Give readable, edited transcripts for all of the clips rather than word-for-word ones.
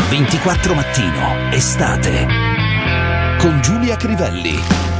24 Mattino, estate, con Giulia Crivelli.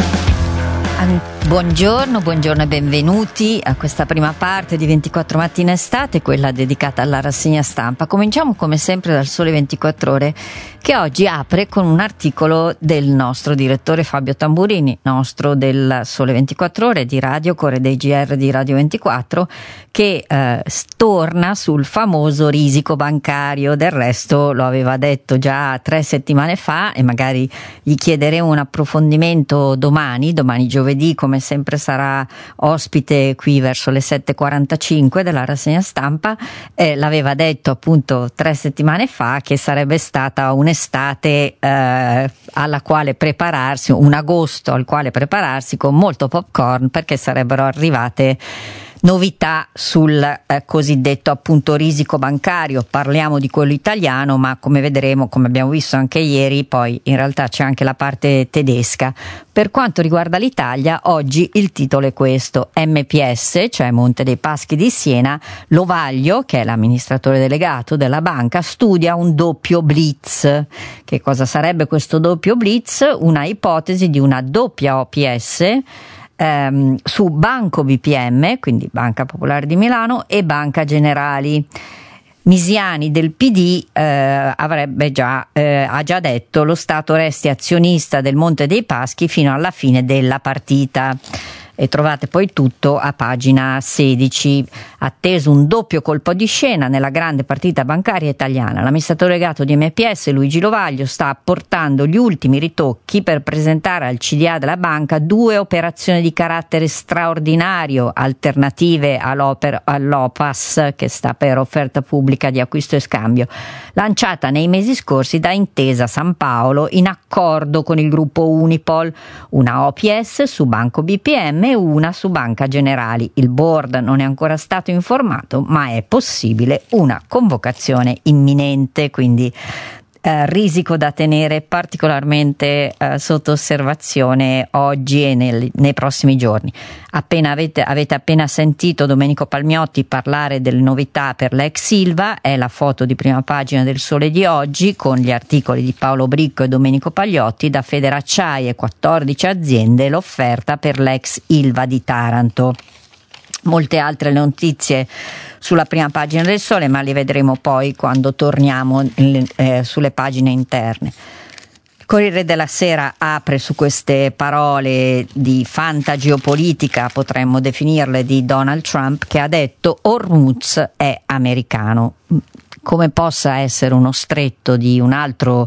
Buongiorno e benvenuti a questa prima parte di 24 Mattino Estate, quella dedicata alla rassegna stampa. Cominciamo come sempre dal Sole 24 Ore, che oggi apre con un articolo del nostro direttore Fabio Tamburini, nostro del Sole 24 Ore di Radio Corre dei GR di Radio 24, che torna sul famoso risico bancario. Del resto lo aveva detto già 3 settimane fa e magari gli chiederemo un approfondimento domani giovedì, come sempre sarà ospite qui verso le 7:45 della rassegna stampa. L'aveva detto appunto 3 settimane fa che sarebbe stata un'estate alla quale prepararsi, un agosto al quale prepararsi con molto popcorn, perché sarebbero arrivate novità sul cosiddetto appunto risico bancario. Parliamo di quello italiano, ma come vedremo, come abbiamo visto anche ieri, poi in realtà c'è anche la parte tedesca. Per quanto riguarda l'Italia, oggi il titolo è questo: MPS, cioè Monte dei Paschi di Siena, Lovaglio, che è l'amministratore delegato della banca, studia un doppio blitz. Che cosa sarebbe questo doppio blitz? Una ipotesi di una doppia OPS su Banco BPM, quindi Banca Popolare di Milano, e Banca Generali. Misiani del PD ha già detto: lo Stato resti azionista del Monte dei Paschi fino alla fine della partita. E trovate poi tutto a pagina 16. Atteso un doppio colpo di scena nella grande partita bancaria italiana. L'amministratore delegato di MPS, Luigi Lovaglio, sta apportando gli ultimi ritocchi per presentare al CDA della banca 2 operazioni di carattere straordinario, alternative all'OPAS, che sta per offerta pubblica di acquisto e scambio, lanciata nei mesi scorsi da Intesa San Paolo in accordo con il gruppo Unipol. Una OPS su Banco BPM e una su Banca Generali. Il board non è ancora stato informato, ma è possibile una convocazione imminente, quindi risico da tenere particolarmente sotto osservazione oggi e nei prossimi giorni. Avete appena sentito Domenico Palmiotti parlare delle novità per l'ex Ilva. È la foto di prima pagina del Sole di oggi, con gli articoli di Paolo Bricco e Domenico Pagliotti. Da Federacciai e 14 aziende l'offerta per l'ex Ilva di Taranto. Molte altre notizie sulla prima pagina del Sole, ma le vedremo poi quando torniamo sulle pagine interne. Il Corriere della Sera apre su queste parole di fantageopolitica, potremmo definirle, di Donald Trump, che ha detto: Hormuz è americano. Come possa essere uno stretto in un altro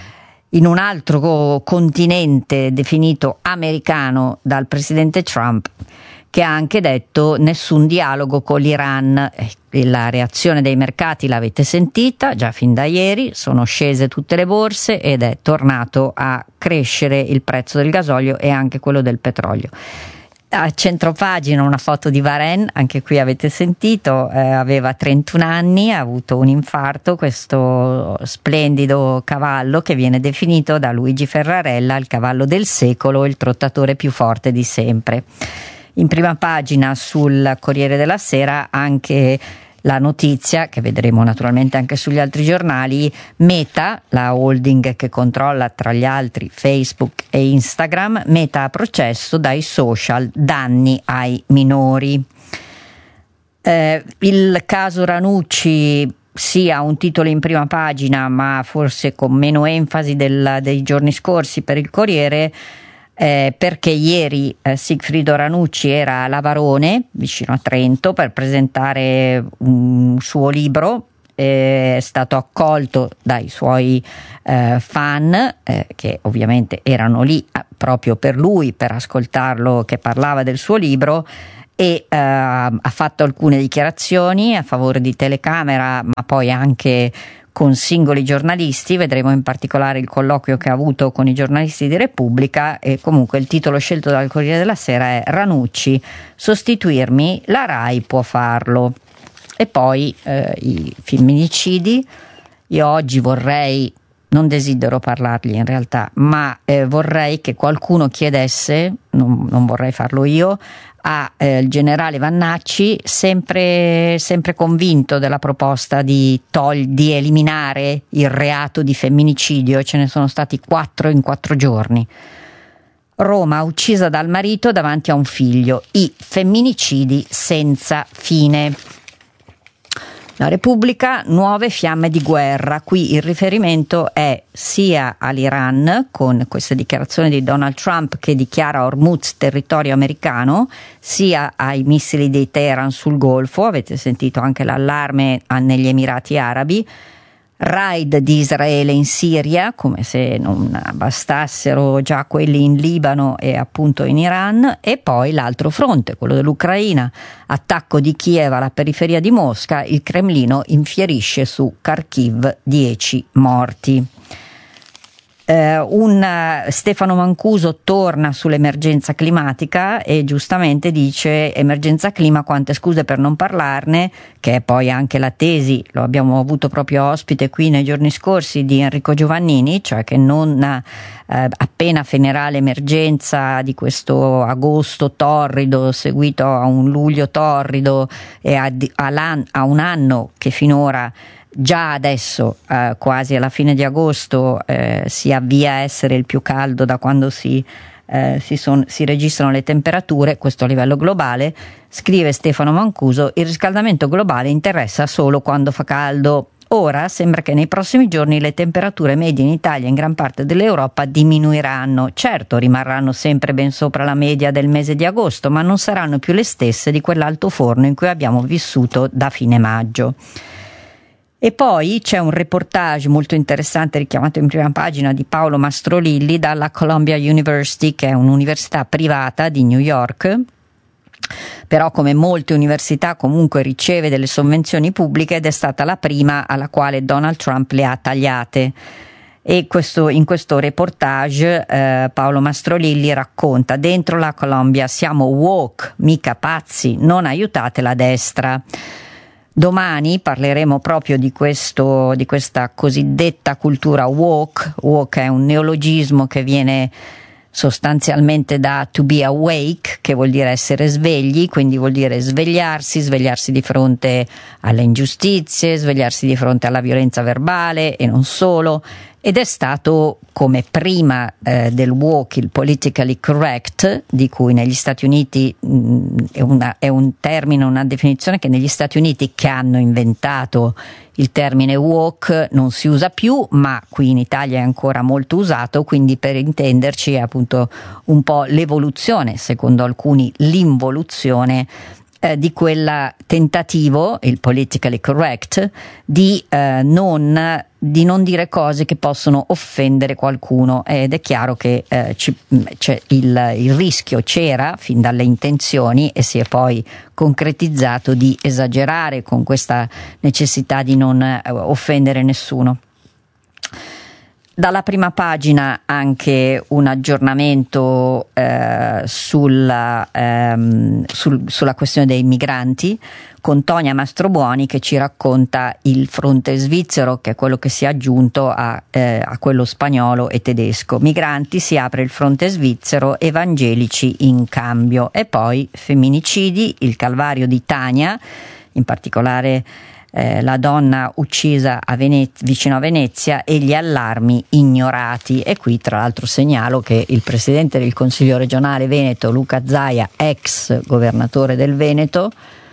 continente definito americano dal presidente Trump, che ha anche detto nessun dialogo con l'Iran. La reazione dei mercati l'avete sentita già fin da ieri, sono scese tutte le borse ed è tornato a crescere il prezzo del gasolio e anche quello del petrolio. A centropagina una foto di Varenne, anche qui avete sentito, aveva 31 anni, ha avuto un infarto, questo splendido cavallo che viene definito da Luigi Ferrarella il cavallo del secolo, il trottatore più forte di sempre. In prima pagina sul Corriere della Sera anche la notizia, che vedremo naturalmente anche sugli altri giornali: Meta, la holding che controlla tra gli altri Facebook e Instagram, Meta a processo dai social, danni ai minori. Il caso Ranucci ha un titolo in prima pagina, ma forse con meno enfasi dei giorni scorsi per il Corriere, perché ieri Sigfrido Ranucci era a Lavarone, vicino a Trento, per presentare un suo libro. È stato accolto dai suoi fan, che ovviamente erano lì proprio per lui, per ascoltarlo che parlava del suo libro, e ha fatto alcune dichiarazioni a favore di telecamera, ma poi anche con singoli giornalisti. Vedremo in particolare il colloquio che ha avuto con i giornalisti di Repubblica. E comunque il titolo scelto dal Corriere della Sera è: Ranucci, sostituirmi, la Rai può farlo. E poi i femminicidi. Io oggi non desidero parlargli in realtà, ma vorrei che qualcuno chiedesse, non vorrei farlo io, il generale Vannacci, sempre convinto della proposta di eliminare il reato di femminicidio. Ce ne sono stati 4 in 4 giorni. Roma uccisa dal marito davanti a un figlio, i femminicidi senza fine. La Repubblica, nuove fiamme di guerra. Qui il riferimento è sia all'Iran, con questa dichiarazione di Donald Trump che dichiara Hormuz territorio americano, sia ai missili di Teheran sul Golfo. Avete sentito anche l'allarme negli Emirati Arabi. Raid di Israele in Siria, come se non bastassero già quelli in Libano e appunto in Iran, e poi l'altro fronte, quello dell'Ucraina, attacco di Kiev alla periferia di Mosca, il Cremlino infierisce su Kharkiv 10 morti. Stefano Mancuso torna sull'emergenza climatica e giustamente dice: emergenza clima, quante scuse per non parlarne, che è poi anche la tesi, lo abbiamo avuto proprio ospite qui nei giorni scorsi, di Enrico Giovannini, cioè che non appena finirà l'emergenza di questo agosto torrido seguito a un luglio torrido e a un anno che finora già adesso, quasi alla fine di agosto, si avvia a essere il più caldo da quando si registrano le temperature, questo a livello globale. Scrive Stefano Mancuso: il riscaldamento globale interessa solo quando fa caldo. Ora sembra che nei prossimi giorni le temperature medie in Italia e in gran parte dell'Europa diminuiranno. Certo, rimarranno sempre ben sopra la media del mese di agosto, ma non saranno più le stesse di quell'alto forno in cui abbiamo vissuto da fine maggio. E poi c'è un reportage molto interessante richiamato in prima pagina di Paolo Mastrolilli dalla Columbia University, che è un'università privata di New York, però come molte università comunque riceve delle sovvenzioni pubbliche ed è stata la prima alla quale Donald Trump le ha tagliate. E in questo reportage Paolo Mastrolilli racconta: dentro la Columbia siamo woke, mica pazzi, non aiutate la destra. Domani parleremo proprio di questa cosiddetta cultura woke. Woke è un neologismo che viene sostanzialmente da to be awake, che vuol dire essere svegli, quindi vuol dire svegliarsi di fronte alle ingiustizie, svegliarsi di fronte alla violenza verbale e non solo. Ed è stato, come prima del woke, il politically correct, di cui negli Stati Uniti è un termine, una definizione che negli Stati Uniti, che hanno inventato il termine woke, non si usa più, ma qui in Italia è ancora molto usato, quindi per intenderci è appunto un po' l'evoluzione, secondo alcuni l'involuzione, di quel tentativo, il politically correct, di non dire cose che possono offendere qualcuno, ed è chiaro che il rischio c'era fin dalle intenzioni e si è poi concretizzato di esagerare con questa necessità di non offendere nessuno. Dalla prima pagina anche un aggiornamento sulla questione dei migranti, con Tonia Mastrobuoni che ci racconta il fronte svizzero, che è quello che si è aggiunto a quello spagnolo e tedesco. Migranti, si apre il fronte svizzero, evangelici in cambio. E poi femminicidi, il calvario di Tania, in particolare la donna uccisa vicino a Venezia e gli allarmi ignorati. E qui tra l'altro segnalo che il presidente del Consiglio regionale Veneto, Luca Zaia, ex governatore del Veneto,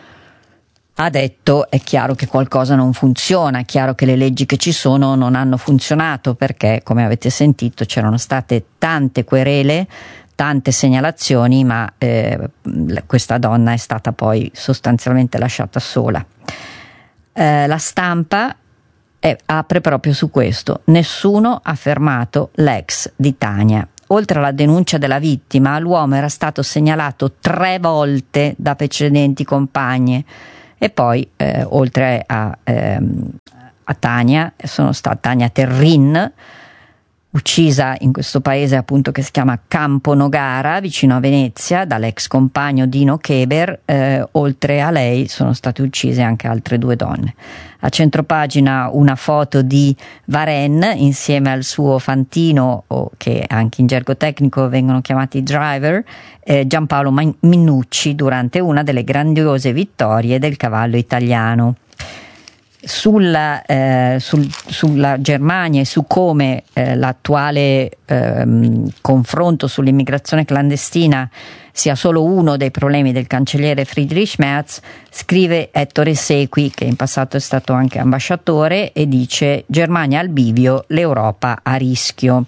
ha detto: è chiaro che qualcosa non funziona, è chiaro che le leggi che ci sono non hanno funzionato, perché come avete sentito c'erano state tante querele, tante segnalazioni, ma questa donna è stata poi sostanzialmente lasciata sola. La Stampa apre proprio su questo: nessuno ha fermato l'ex di Tania. Oltre alla denuncia della vittima, l'uomo era stato segnalato 3 volte da precedenti compagne. E poi oltre a Tania, sono stata Tania Terrin, uccisa in questo paese appunto che si chiama Campo Nogara, vicino a Venezia, dall'ex compagno Dino Keber. Oltre a lei sono state uccise anche altre 2 donne. A centropagina una foto di Varenne insieme al suo fantino, o che anche in gergo tecnico vengono chiamati driver, Giampaolo Minnucci, durante una delle grandiose vittorie del cavallo italiano. Sulla Germania e su come l'attuale confronto sull'immigrazione clandestina sia solo uno dei problemi del cancelliere Friedrich Merz, scrive Ettore Sequi, che in passato è stato anche ambasciatore, e dice: Germania al bivio, l'Europa a rischio.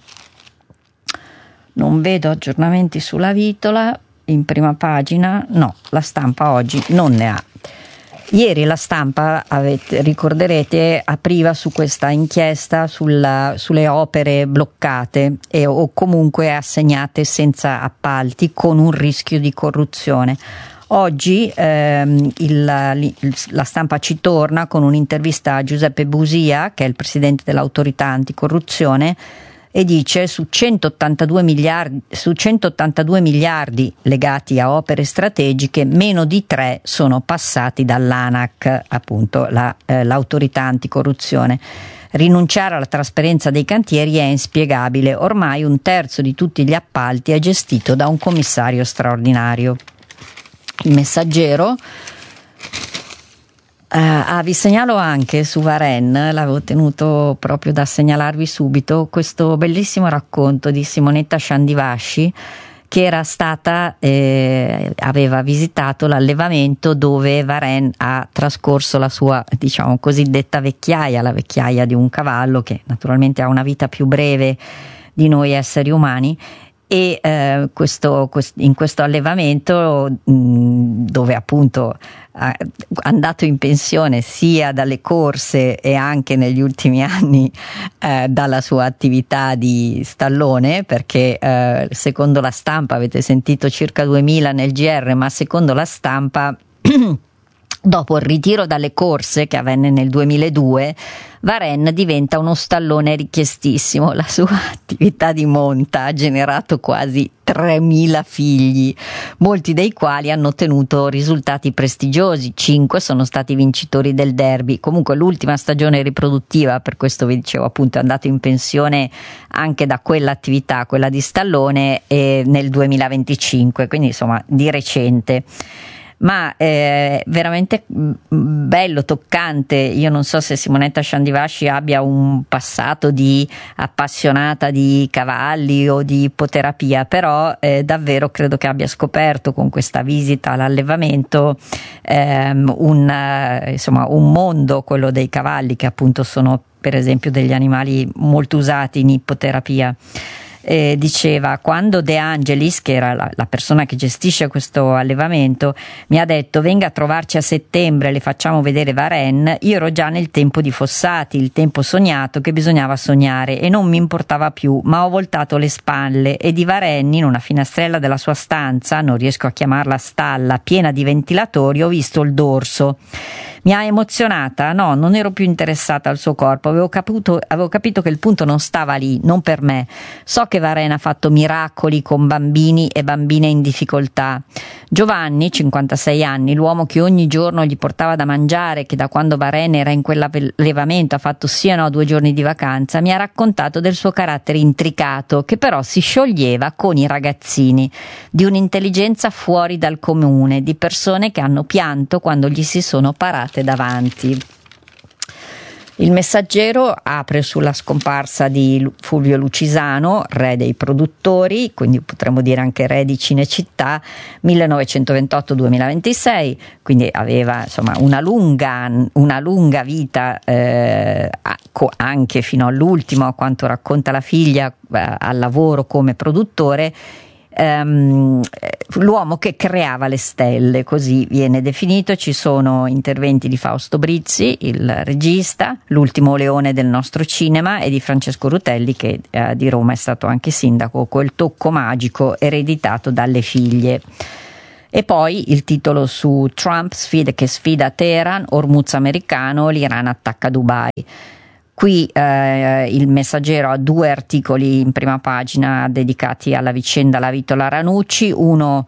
Non vedo aggiornamenti sulla Vitola in prima pagina, no, La Stampa oggi non ne ha. Ieri La Stampa, ricorderete, apriva su questa inchiesta sulle opere bloccate o comunque assegnate senza appalti con un rischio di corruzione. Oggi La Stampa ci torna con un'intervista a Giuseppe Busia, che è il presidente dell'autorità anticorruzione, e dice: su 182 miliardi legati a opere strategiche, meno di 3 sono passati dall'ANAC, appunto l'autorità anticorruzione. Rinunciare alla trasparenza dei cantieri è inspiegabile, ormai 1/3 di tutti gli appalti è gestito da un commissario straordinario. Il Messaggero. Vi segnalo anche su Varenne, l'avevo tenuto proprio da segnalarvi subito, questo bellissimo racconto di Simonetta Sciandivasci, che era stata aveva visitato l'allevamento dove Varenne ha trascorso la sua, diciamo, cosiddetta vecchiaia, la vecchiaia di un cavallo che naturalmente ha una vita più breve di noi esseri umani. E in questo allevamento, dove appunto è andato in pensione sia dalle corse e anche negli ultimi anni dalla sua attività di stallone, perché secondo La Stampa, avete sentito circa 2000 nel GR, ma secondo La Stampa dopo il ritiro dalle corse, che avvenne nel 2002, Varenne diventa uno stallone richiestissimo. La sua attività di monta ha generato quasi 3.000 figli, molti dei quali hanno ottenuto risultati prestigiosi. 5 sono stati vincitori del derby. Comunque l'ultima stagione riproduttiva, per questo vi dicevo appunto, è andato in pensione anche da quell'attività, quella di stallone, nel 2025, quindi insomma di recente. Ma veramente bello, toccante. Io non so se Simonetta Sciandivasci abbia un passato di appassionata di cavalli o di ippoterapia, però davvero credo che abbia scoperto con questa visita all'allevamento un mondo, quello dei cavalli, che appunto sono per esempio degli animali molto usati in ippoterapia. Diceva: quando De Angelis, che era la persona che gestisce questo allevamento, mi ha detto venga a trovarci a settembre, le facciamo vedere Varenne, io ero già nel tempo di Fossati, il tempo sognato che bisognava sognare, e non mi importava più, ma ho voltato le spalle e di Varenne, in una finestrella della sua stanza, non riesco a chiamarla stalla, piena di ventilatori, ho visto il dorso. Mi ha emozionata? No, non ero più interessata al suo corpo, avevo capito che il punto non stava lì, non per me. So che Varenne ha fatto miracoli con bambini e bambine in difficoltà. Giovanni, 56 anni, l'uomo che ogni giorno gli portava da mangiare, che da quando Varenne era in quell'allevamento ha fatto sì e no 2 giorni di vacanza, mi ha raccontato del suo carattere intricato, che però si scioglieva con i ragazzini, di un'intelligenza fuori dal comune, di persone che hanno pianto quando gli si sono parate davanti. Il Messaggero apre sulla scomparsa di Fulvio Lucisano, re dei produttori, quindi potremmo dire anche re di Cinecittà, 1928-2026, quindi aveva insomma una lunga vita, anche fino all'ultimo, a quanto racconta la figlia, al lavoro come produttore. L'uomo che creava le stelle, così viene definito. Ci sono interventi di Fausto Brizzi, il regista, l'ultimo leone del nostro cinema, e di Francesco Rutelli, che di Roma è stato anche sindaco, quel tocco magico ereditato dalle figlie. E poi il titolo su Trump che sfida Teheran, Hormuz americano, l'Iran attacca Dubai. Qui il Messaggero ha 2 articoli in prima pagina dedicati alla vicenda Lavitola Ranucci. Uno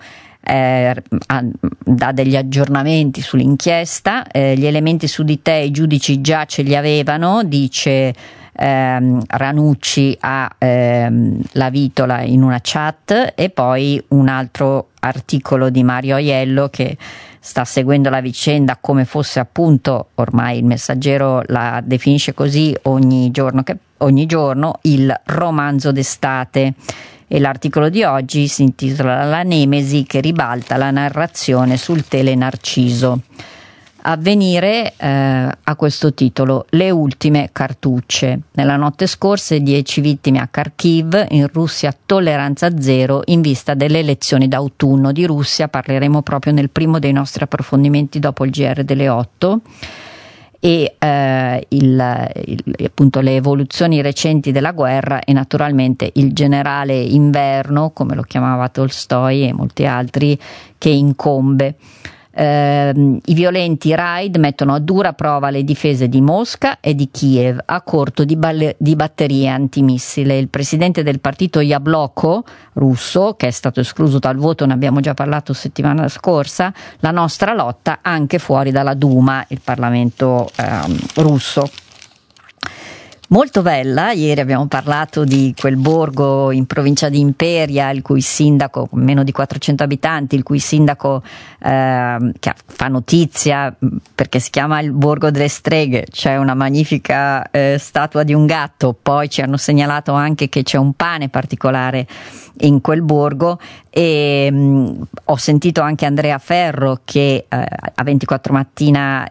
dà degli aggiornamenti sull'inchiesta, gli elementi su di te i giudici già ce li avevano, dice Ranucci a Lavitola in una chat, e poi un altro articolo di Mario Aiello che sta seguendo la vicenda come fosse, appunto, ormai il Messaggero la definisce così ogni giorno, il romanzo d'estate. E l'articolo di oggi si intitola La Nemesi che ribalta la narrazione sul tele Narciso. Avvenire a questo titolo: le ultime cartucce. Nella notte scorsa 10 vittime a Kharkiv, in Russia tolleranza zero in vista delle elezioni d'autunno. Di Russia parleremo proprio nel primo dei nostri approfondimenti dopo il GR delle 8. E appunto le evoluzioni recenti della guerra e naturalmente il generale inverno, come lo chiamava Tolstoi e molti altri, che incombe. I violenti raid mettono a dura prova le difese di Mosca e di Kiev a corto di batterie antimissile. Il presidente del partito Yabloko russo, che è stato escluso dal voto, ne abbiamo già parlato settimana scorsa, la nostra lotta anche fuori dalla Duma, il Parlamento russo. Molto bella, ieri abbiamo parlato di quel borgo in provincia di Imperia, il cui sindaco, con meno di 400 abitanti, il cui sindaco che fa notizia perché si chiama il Borgo delle Streghe, c'è una magnifica statua di un gatto, poi ci hanno segnalato anche che c'è un pane particolare in quel borgo, e ho sentito anche Andrea Ferro che a 24 mattina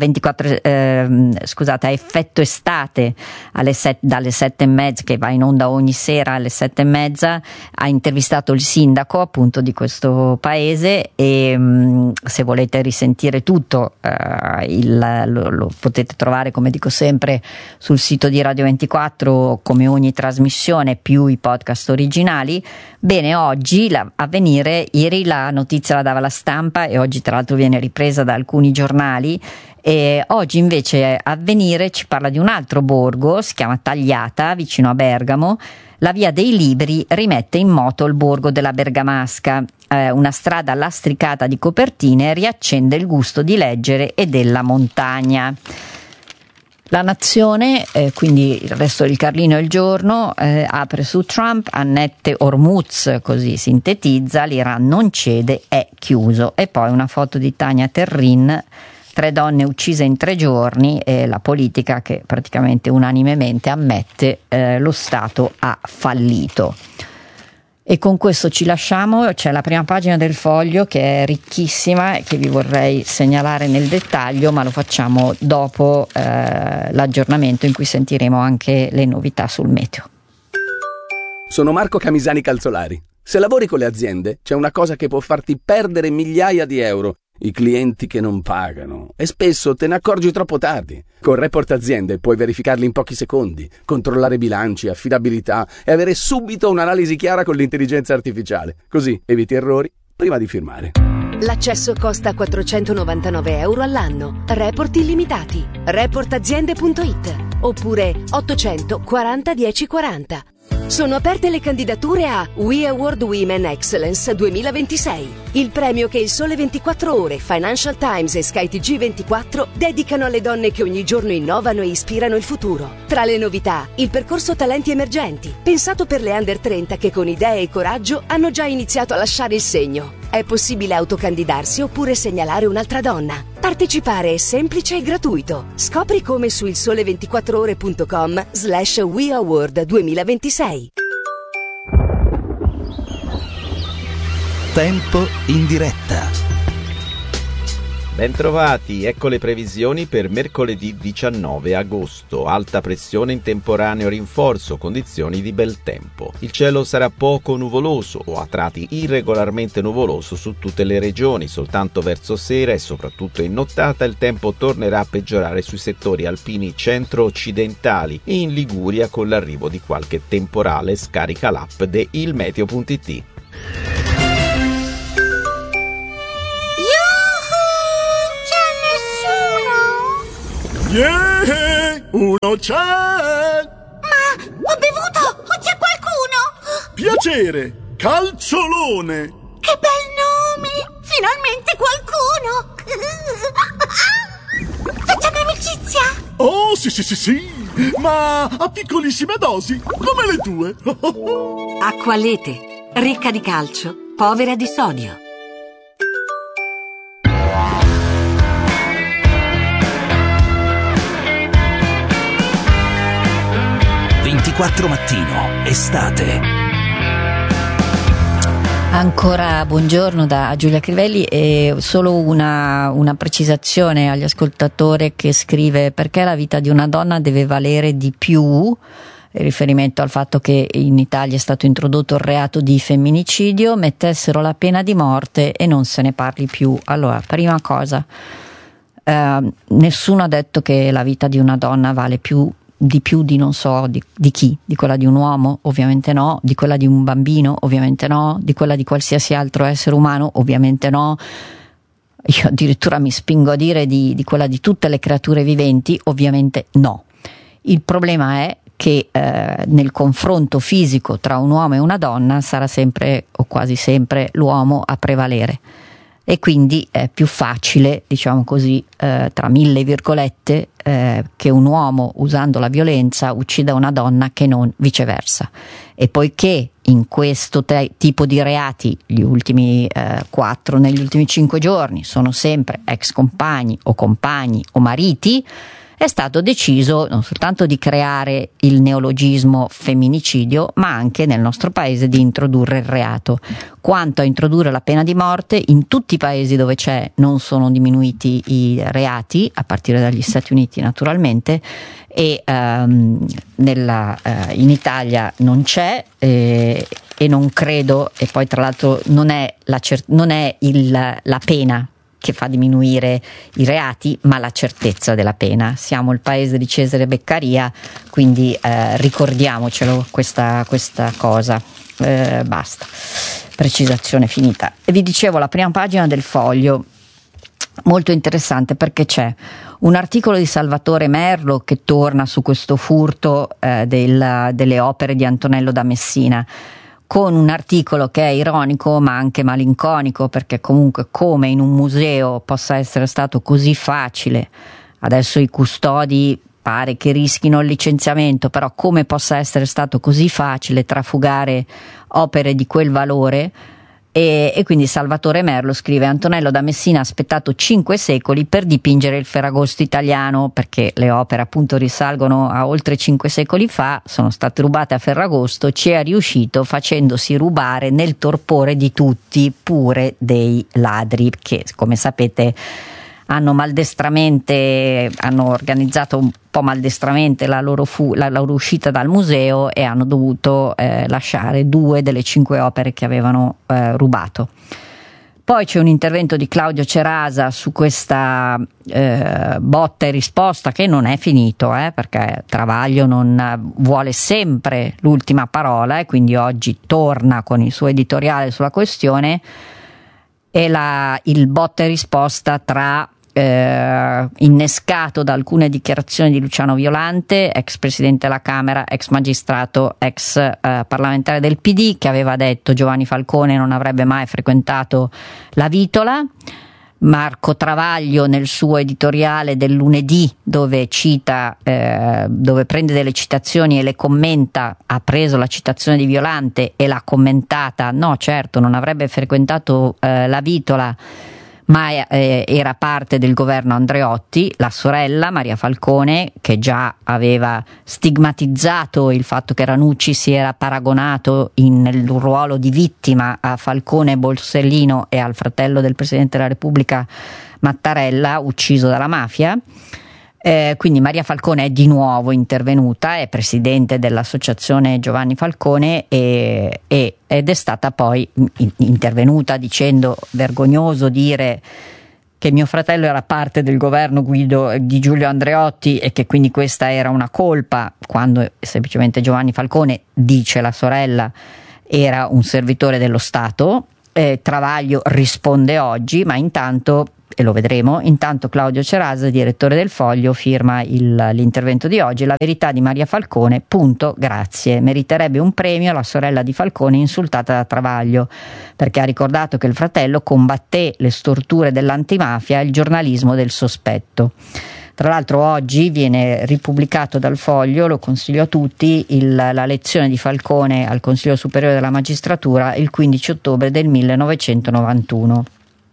a effetto estate dalle 7:30, che va in onda ogni sera alle 7:30, ha intervistato il sindaco appunto di questo paese, e se volete risentire tutto lo potete trovare, come dico sempre, sul sito di Radio 24, come ogni trasmissione, più i podcast originali. Bene, oggi Avvenire, ieri la notizia la dava La Stampa e oggi tra l'altro viene ripresa da alcuni giornali, e oggi invece Avvenire ci parla di un altro borgo, si chiama Tagliata, vicino a Bergamo. La via dei libri rimette in moto il borgo della Bergamasca, una strada lastricata di copertine riaccende il gusto di leggere e della montagna. La Nazione, quindi il resto del Carlino e il Giorno, apre su Trump, Annette Hormuz, così sintetizza, l'Iran non cede, è chiuso. E poi una foto di Tania Terrin, 3 donne uccise in 3 giorni, e la politica che praticamente unanimemente ammette lo Stato ha fallito. E con questo ci lasciamo. C'è la prima pagina del Foglio che è ricchissima e che vi vorrei segnalare nel dettaglio, ma lo facciamo dopo l'aggiornamento in cui sentiremo anche le novità sul meteo. Sono Marco Camisani Calzolari. Se lavori con le aziende, c'è una cosa che può farti perdere migliaia di euro: i clienti che non pagano, e spesso te ne accorgi troppo tardi. Con Report Aziende puoi verificarli in pochi secondi, controllare bilanci, affidabilità e avere subito un'analisi chiara con l'intelligenza artificiale. Così eviti errori prima di firmare. L'accesso costa 499 euro all'anno. Report illimitati. Reportaziende.it oppure 840 1040. Sono aperte le candidature a We Award Women Excellence 2026, il premio che il Sole 24 Ore, Financial Times e SkyTG24 dedicano alle donne che ogni giorno innovano e ispirano il futuro. Tra le novità, il percorso Talenti Emergenti, pensato per le under 30 che con idee e coraggio hanno già iniziato a lasciare il segno. È possibile autocandidarsi oppure segnalare un'altra donna. Partecipare è semplice e gratuito. Scopri come su ilsole24ore.com/WeAward 2026. Tempo in diretta. Bentrovati, ecco le previsioni per mercoledì 19 agosto. Alta pressione in temporaneo rinforzo, condizioni di bel tempo. Il cielo sarà poco nuvoloso o a tratti irregolarmente nuvoloso su tutte le regioni. Soltanto verso sera e soprattutto in nottata il tempo tornerà a peggiorare sui settori alpini centro-occidentali e in Liguria con l'arrivo di qualche temporale. Scarica l'app de ilmeteo.it. Yeah! Uno c'è! Ma ho bevuto! O c'è qualcuno? Piacere! Calciolone! Che bel nome! Finalmente qualcuno! Facciamo amicizia! Oh, sì! Ma a piccolissime dosi, come le tue! Acqua Lete, ricca di calcio, povera di sodio. Mattino, estate. Ancora buongiorno da Giulia Crivelli e solo una precisazione agli ascoltatori che scrive: perché la vita di una donna deve valere di più, in riferimento al fatto che in Italia è stato introdotto il reato di femminicidio, mettessero la pena di morte e non se ne parli più. Allora, prima cosa, nessuno ha detto che la vita di una donna vale di più di non so di chi, di quella di un uomo ovviamente no, di quella di un bambino ovviamente no, di quella di qualsiasi altro essere umano ovviamente no, io addirittura mi spingo a dire di quella di tutte le creature viventi ovviamente no. Il problema è che nel confronto fisico tra un uomo e una donna sarà sempre o quasi sempre l'uomo a prevalere. E quindi è più facile, diciamo così, tra mille virgolette, che un uomo usando la violenza uccida una donna che non viceversa. E poiché in questo tipo di reati gli ultimi 4 negli ultimi 5 giorni sono sempre ex compagni o mariti, è stato deciso non soltanto di creare il neologismo femminicidio, ma anche nel nostro paese di introdurre il reato. Quanto a introdurre la pena di morte, in tutti i paesi dove c'è non sono diminuiti i reati, a partire dagli Stati Uniti naturalmente, e in Italia non c'è e non credo, e poi tra l'altro non è la pena che fa diminuire i reati, ma la certezza della pena. Siamo il paese di Cesare Beccaria, quindi ricordiamocelo questa cosa. Basta, precisazione finita. E vi dicevo, la prima pagina del Foglio, molto interessante perché c'è un articolo di Salvatore Merlo che torna su questo furto delle opere di Antonello da Messina, con un articolo che è ironico ma anche malinconico, perché comunque come in un museo possa essere stato così facile, adesso i custodi pare che rischino il licenziamento, però come possa essere stato così facile trafugare opere di quel valore. E quindi Salvatore Merlo scrive: Antonello da Messina ha aspettato 5 secoli per dipingere il Ferragosto italiano, perché le opere appunto risalgono a oltre 5 secoli fa, sono state rubate a Ferragosto, ci è riuscito facendosi rubare nel torpore di tutti, pure dei ladri, che come sapete hanno organizzato un po' maldestramente la loro uscita dal museo e hanno dovuto lasciare 2 delle 5 opere che avevano rubato. Poi c'è un intervento di Claudio Cerasa su questa botta e risposta che non è finito, perché Travaglio non vuole sempre l'ultima parola e quindi oggi torna con il suo editoriale sulla questione, e il botta e risposta innescato da alcune dichiarazioni di Luciano Violante, ex presidente della Camera, ex magistrato, ex parlamentare del PD, che aveva detto Giovanni Falcone non avrebbe mai frequentato la Vitola. Marco Travaglio nel suo editoriale del lunedì, dove prende delle citazioni e le commenta, ha preso la citazione di Violante e l'ha commentata: no, certo, non avrebbe frequentato la Vitola, ma era parte del governo Andreotti. La sorella Maria Falcone, che già aveva stigmatizzato il fatto che Ranucci si era paragonato nel ruolo di vittima a Falcone Borsellino e al fratello del Presidente della Repubblica Mattarella, ucciso dalla mafia. Quindi Maria Falcone è di nuovo intervenuta, è presidente dell'associazione Giovanni Falcone ed è stata poi intervenuta dicendo: vergognoso dire che mio fratello era parte del governo di Giulio Andreotti e che quindi questa era una colpa, quando semplicemente Giovanni Falcone, dice la sorella, era un servitore dello Stato. Travaglio risponde oggi, ma intanto e lo vedremo. Intanto Claudio Cerasa, direttore del Foglio, firma l'intervento di oggi: la verità di Maria Falcone, punto, grazie. Meriterebbe un premio la sorella di Falcone insultata da Travaglio, perché ha ricordato che il fratello combatté le storture dell'antimafia e il giornalismo del sospetto. Tra l'altro oggi viene ripubblicato dal Foglio, lo consiglio a tutti, la lezione di Falcone al Consiglio Superiore della Magistratura il 15 ottobre del 1991.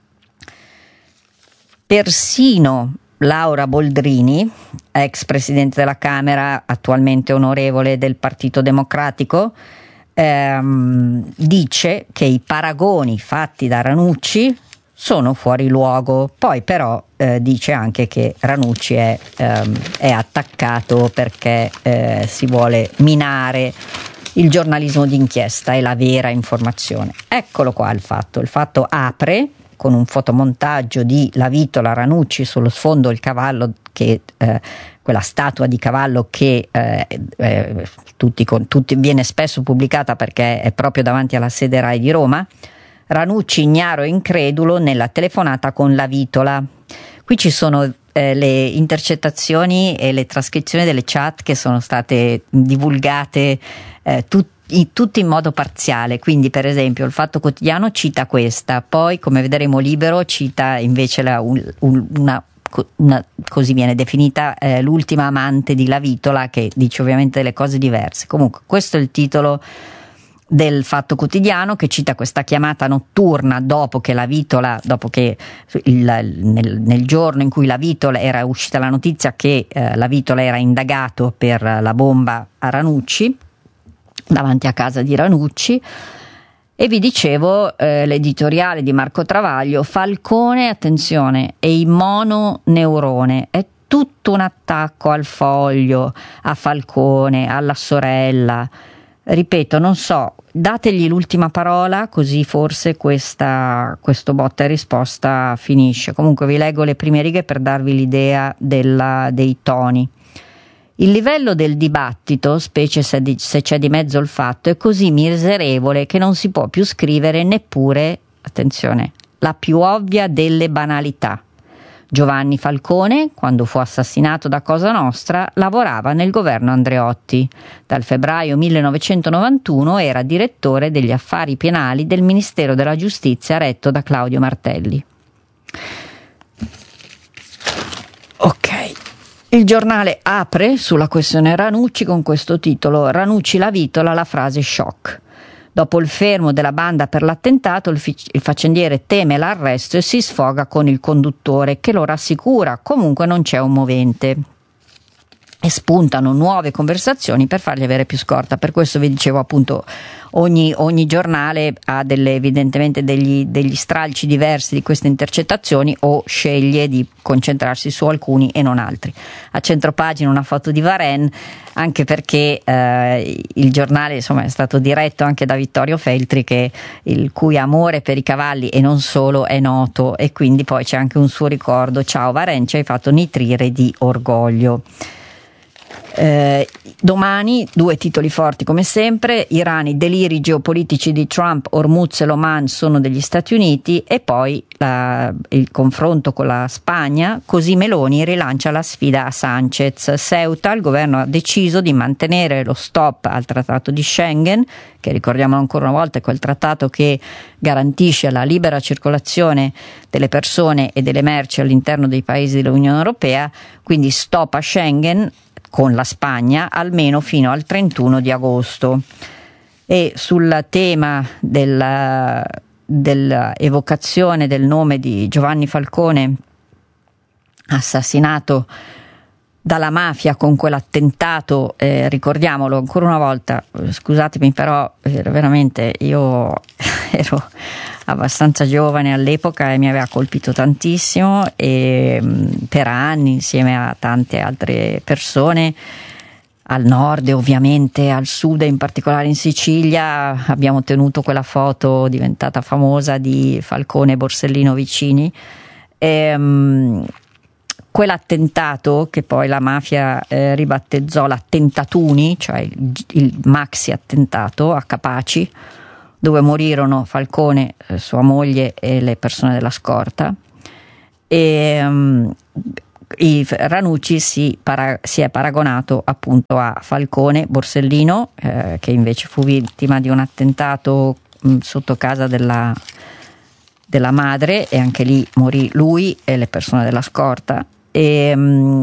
Persino Laura Boldrini, ex presidente della Camera, attualmente onorevole del Partito Democratico, dice che i paragoni fatti da Ranucci sono fuori luogo. Poi però dice anche che Ranucci è attaccato perché si vuole minare il giornalismo d'inchiesta e la vera informazione. Eccolo qua il fatto. Il fatto apre con un fotomontaggio di La Vitola, Ranucci, sullo sfondo il cavallo, che quella statua di cavallo che tutti viene spesso pubblicata perché è proprio davanti alla sede Rai di Roma. Ranucci ignaro e incredulo nella telefonata con La Vitola. Qui ci sono le intercettazioni e le trascrizioni delle chat che sono state divulgate tutti in modo parziale. Quindi, per esempio, il Fatto Quotidiano cita questa, poi, come vedremo, Libero cita invece una così viene definita l'ultima amante di La Vitola, che dice ovviamente delle cose diverse. Comunque, questo è il titolo del Fatto Quotidiano, che cita questa chiamata notturna dopo che nel giorno in cui La Vitola era uscita la notizia che La Vitola era indagato per la bomba a Ranucci, davanti a casa di Ranucci. E vi dicevo l'editoriale di Marco Travaglio: Falcone, attenzione, è il mononeurone, è tutto un attacco al Foglio, a Falcone, alla sorella. Ripeto, non so, dategli l'ultima parola, così forse questo botta e risposta finisce. Comunque vi leggo le prime righe per darvi l'idea dei toni. Il livello del dibattito, specie se c'è di mezzo il fatto, è così miserevole che non si può più scrivere neppure, attenzione, la più ovvia delle banalità. Giovanni Falcone, quando fu assassinato da Cosa Nostra, lavorava nel governo Andreotti. Dal febbraio 1991 era direttore degli affari penali del Ministero della Giustizia retto da Claudio Martelli. Ok. Il giornale apre sulla questione Ranucci con questo titolo: Ranucci La Vitola, la frase shock. Dopo il fermo della banda per l'attentato, il faccendiere teme l'arresto e si sfoga con il conduttore, che lo rassicura, comunque non c'è un movente. E spuntano nuove conversazioni per fargli avere più scorta. Per questo vi dicevo, appunto, ogni giornale ha evidentemente degli stralci diversi di queste intercettazioni, o sceglie di concentrarsi su alcuni e non altri. A centropagina una foto di Varenne, anche perché il giornale, insomma, è stato diretto anche da Vittorio Feltri, il cui amore per i cavalli e non solo è noto, e quindi poi c'è anche un suo ricordo: ciao Varenne, ci hai fatto nitrire di orgoglio. Domani due titoli forti come sempre: Iran, i deliri geopolitici di Trump, Hormuz e l'Oman sono degli Stati Uniti, e poi il confronto con la Spagna, così Meloni rilancia la sfida a Sanchez. Ceuta, il governo ha deciso di mantenere lo stop al trattato di Schengen, che ricordiamo ancora una volta è quel trattato che garantisce la libera circolazione delle persone e delle merci all'interno dei paesi dell'Unione Europea, quindi stop a Schengen con la Spagna almeno fino al 31 di agosto. E sul tema dell'evocazione del nome di Giovanni Falcone, assassinato dalla mafia con quell'attentato, ricordiamolo ancora una volta, scusatemi, però veramente io ero abbastanza giovane all'epoca e mi aveva colpito tantissimo, e per anni, insieme a tante altre persone al nord e ovviamente al sud, e in particolare in Sicilia, abbiamo tenuto quella foto diventata famosa di Falcone e Borsellino vicini. Quell'attentato, che poi la mafia ribattezzò l'attentatuni, cioè il maxi attentato a Capaci, dove morirono Falcone, sua moglie e le persone della scorta, e Ranucci si è paragonato appunto a Falcone Borsellino, che invece fu vittima di un attentato sotto casa della madre, e anche lì morì lui e le persone della scorta. E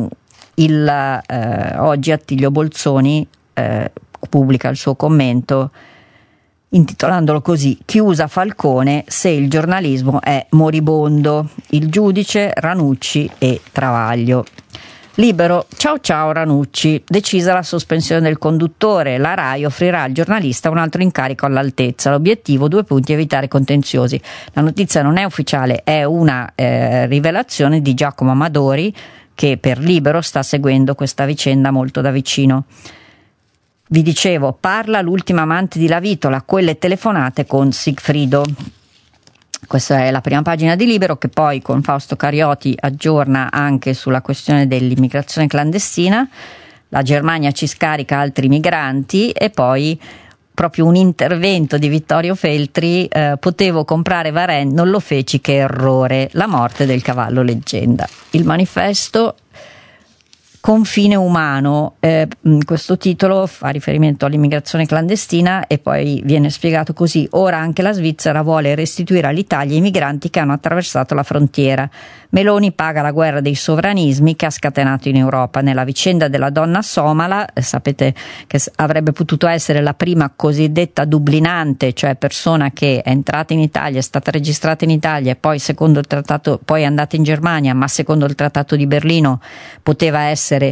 oggi Attilio Bolzoni pubblica il suo commento intitolandolo così: chiusa Falcone se il giornalismo è moribondo, il giudice, Ranucci e Travaglio. Libero, ciao Ranucci, decisa la sospensione del conduttore, la RAI offrirà al giornalista un altro incarico all'altezza, l'obiettivo 2 punti, evitare contenziosi. La notizia non è ufficiale, è una rivelazione di Giacomo Amadori, che per Libero sta seguendo questa vicenda molto da vicino. Vi dicevo, parla l'ultima amante di Lavitola, quelle telefonate con Sigfrido. Questa è la prima pagina di Libero, che poi con Fausto Carioti aggiorna anche sulla questione dell'immigrazione clandestina. La Germania ci scarica altri migranti, e poi proprio un intervento di Vittorio Feltri: potevo comprare Varenne, non lo feci, che errore, la morte del cavallo leggenda. Il Manifesto, confine umano, questo titolo fa riferimento all'immigrazione clandestina e poi viene spiegato così: ora anche la Svizzera vuole restituire all'Italia i migranti che hanno attraversato la frontiera. Meloni paga la guerra dei sovranismi che ha scatenato in Europa. Nella vicenda della donna somala, sapete che avrebbe potuto essere la prima cosiddetta dublinante, cioè persona che è entrata in Italia, è stata registrata in Italia e poi secondo il trattato, poi è andata in Germania, ma secondo il trattato di Berlino poteva essere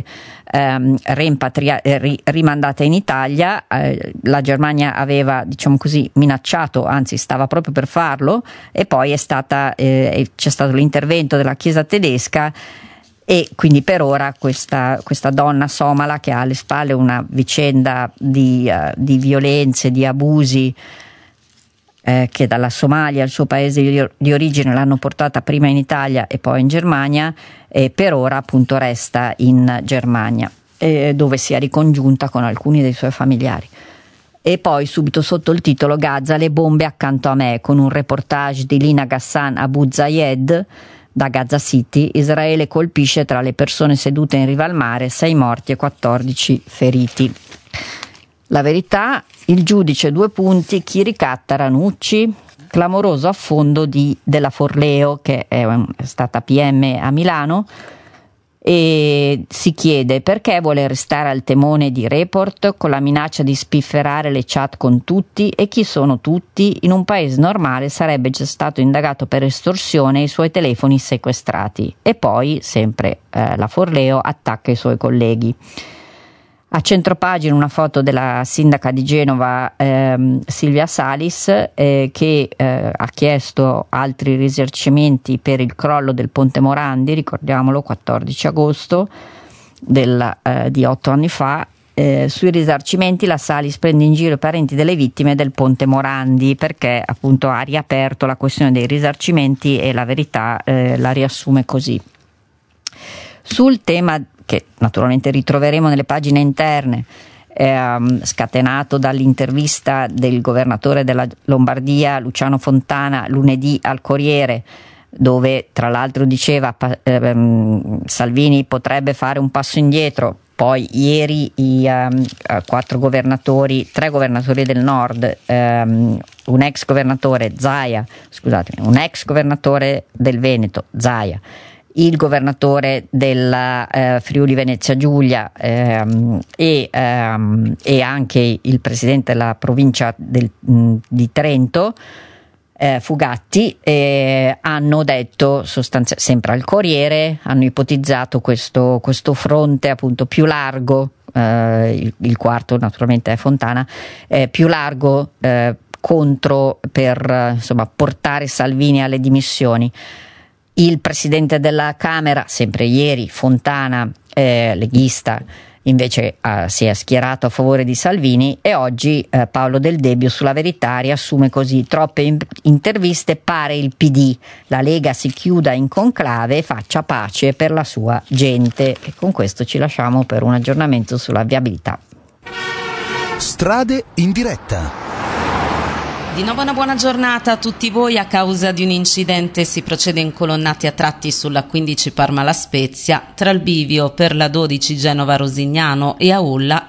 rimandata in Italia. La Germania aveva, diciamo così, minacciato, anzi stava proprio per farlo, e poi c'è stato l'intervento della Chiesa tedesca, e quindi per ora questa donna somala, che ha alle spalle una vicenda di violenze, di abusi, che dalla Somalia, il suo paese di origine, l'hanno portata prima in Italia e poi in Germania, e per ora appunto resta in Germania, dove si è ricongiunta con alcuni dei suoi familiari. E poi subito sotto il titolo: Gaza, le bombe accanto a me, con un reportage di Lina Ghassan Abu Zayed da Gaza City. Israele colpisce tra le persone sedute in riva al mare, 6 morti e 14 feriti. La Verità, il giudice 2 punti, chi ricatta Ranucci, clamoroso affondo della Forleo, che è stata PM a Milano, e si chiede perché vuole restare al temone di Report con la minaccia di spifferare le chat con tutti, e chi sono tutti. In un paese normale sarebbe già stato indagato per estorsione e i suoi telefoni sequestrati. E poi sempre la Forleo attacca i suoi colleghi. A centropagina una foto della sindaca di Genova, Silvia Salis, che ha chiesto altri risarcimenti per il crollo del Ponte Morandi, ricordiamolo, 14 agosto di 8 anni fa. Sui risarcimenti la Salis prende in giro i parenti delle vittime del Ponte Morandi, perché appunto ha riaperto la questione dei risarcimenti, e la Verità la riassume così. Sul tema, che naturalmente ritroveremo nelle pagine interne, scatenato dall'intervista del governatore della Lombardia Luciano Fontana lunedì al Corriere, dove tra l'altro diceva Salvini potrebbe fare un passo indietro. Poi ieri tre governatori del nord, un ex governatore del Veneto, Zaia, il governatore della Friuli Venezia Giulia e anche il presidente della provincia di Trento, Fugatti, hanno detto sempre al Corriere, hanno ipotizzato questo fronte appunto più largo, il quarto naturalmente è Fontana, più largo contro, per insomma portare Salvini alle dimissioni. Il presidente della Camera, sempre ieri, Fontana, leghista, invece si è schierato a favore di Salvini, e oggi Paolo Del Debbio sulla Verità riassume così: troppe interviste, pare il PD, la Lega si chiuda in conclave e faccia pace per la sua gente. E con questo ci lasciamo per un aggiornamento sulla viabilità. Strade in diretta. Di nuovo una buona giornata a tutti voi. A causa di un incidente si procede in colonnati a tratti sulla 15 Parma-La Spezia, tra il bivio per la 12 Genova-Rosignano e Aulla